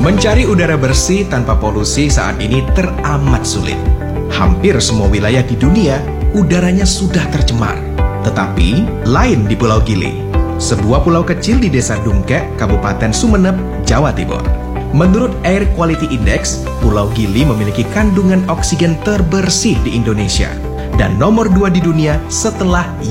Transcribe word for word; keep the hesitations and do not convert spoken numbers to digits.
Mencari udara bersih tanpa polusi saat ini teramat sulit. Hampir semua wilayah di dunia, udaranya sudah tercemar. Tetapi, lain di Pulau Gili, sebuah pulau kecil di Desa Dungkek, Kabupaten Sumeneb, Jawa Timur. Menurut Air Quality Index, Pulau Gili memiliki kandungan oksigen terbersih di Indonesia dan nomor dua di dunia setelah